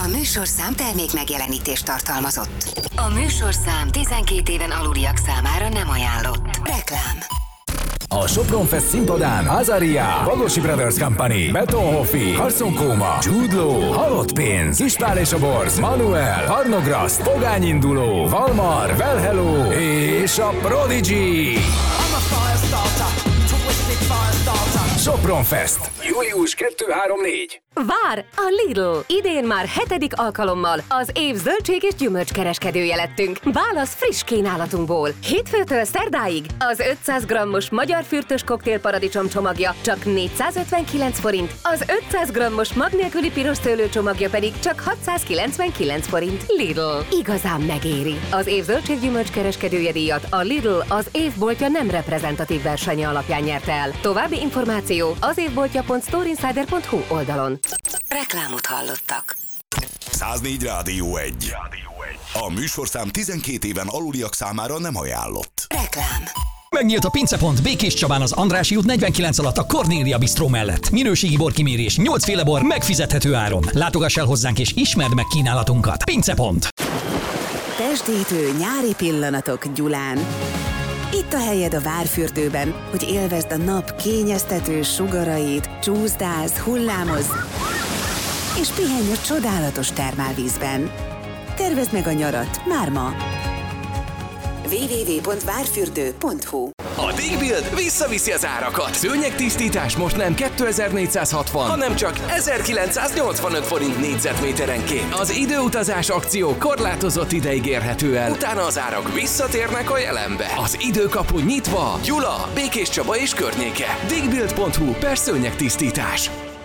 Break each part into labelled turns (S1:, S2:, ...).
S1: A műsorszám termék megjelenítést tartalmazott. A műsorszám 12 éven aluliak számára nem ajánlott. Reklám.
S2: A Sopron Fest színpadán Azaria, Bagosi Brothers Company, Betonhoffi, Carson Kóma, Jude Law, Halott Pénz, Kispál és a Borz, Manuel, Harnograszt, Pogány Induló, Valmar, Well Hello és a Prodigy. Sopron Fest. Július 2-3-4.
S3: Vár! A Lidl! Idén már 7. alkalommal az év zöldség és gyümölcskereskedője lettünk. Válasz friss kínálatunkból. Hétfőtől szerdáig az 500 grammos magyar fürtös koktélparadicsom csomagja csak 459 forint, az 500 grammos mag nélküli piros szőlő csomagja pedig csak 699 forint. Lidl. Igazán megéri. Az év zöldség gyümölcskereskedője díjat a Lidl az évboltja nem reprezentatív versenye alapján nyerte el. További információ az évboltja.storeinsider.hu oldalon.
S1: Reklámot hallottak.
S4: 104 Rádió 1. A műsorszám 12 éven aluliak számára nem ajánlott.
S1: Reklám.
S5: Megnyílt a Pincepont Békés Csabán az Andrássy út 49 alatt a Cornélia Bistró mellett. Minőségi borkimérés, 8 féle bor megfizethető áron. Látogass el hozzánk és ismerd meg kínálatunkat. Pincepont.
S6: Testítő nyári pillanatok Gyulán. Itt a helyed a várfürdőben, hogy élvezd a nap kényeztető sugarait, csúszdázz, hullámozz, és pihenj a csodálatos termálvízben. Tervezd meg a nyarat már ma! www.várfürdő.hu.
S7: A Digbuild visszaviszi az árakat. Szőnyegtisztítás most nem 2460, hanem csak 1985 forint négyzetméterenként. Az időutazás akció korlátozott ideig érhető el. Utána az árak visszatérnek a jelenbe. Az időkapu nyitva. Gyula, Békés Csaba és környéke. Digbuild.hu per szőnyegtisztítás.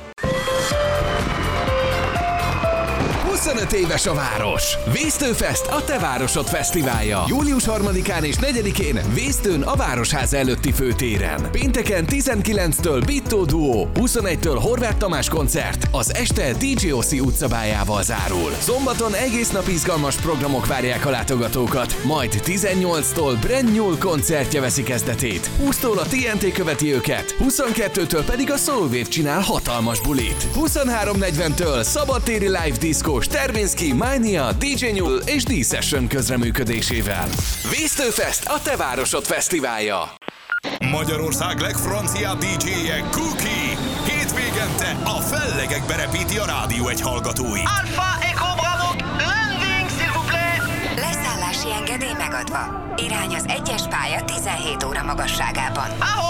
S7: 25 éves a város. Vésztőfest a te városod fesztiválja. Július 3-án és 4-én Vésztőn a Városháza előtti főtéren. Pénteken 19-től Bittó Duo, 21-től Horváth Tamás koncert, az este DJ Oszi utcabájával zárul. Szombaton egész nap izgalmas programok várják a látogatókat, majd 18-tól Brand New koncertje veszi kezdetét. 20-tól a TNT követi őket, 22-től pedig a Soul Wave csinál hatalmas bulit. 23:40-től szabadtéri live diszkós Terminski, Mania, DJ Nyul és D-Session közreműködésével. Vésztőfest a te városod fesztiválja.
S4: Magyarország legfranciább DJ-je Cookie. Hétvégente a fellegekbe repíti a Rádió 1 hallgatói.
S8: Alpha Echo Bravo, landing s'il vous plaît!
S1: Leszállási engedély megadva. Irány az 1-es pálya 17 óra magasságában.